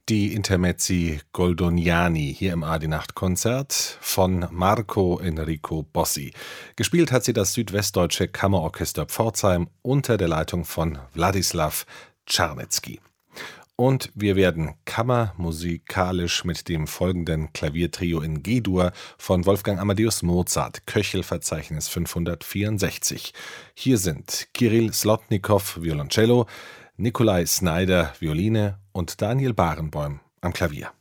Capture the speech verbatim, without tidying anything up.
Die Intermezzi Goldoniani hier im A-die-Nacht-Konzert von Marco Enrico Bossi. Gespielt hat sie das Südwestdeutsche Kammerorchester Pforzheim unter der Leitung von Wladislaw Czarnecki. Und wir werden kammermusikalisch mit dem folgenden Klaviertrio in G-Dur von Wolfgang Amadeus Mozart, Köchel-Verzeichnis fünfhundertvierundsechzig. Hier sind Kirill Slotnikow, Violoncello, Nikolai Snyder, Violine und Daniel Barenboim am Klavier.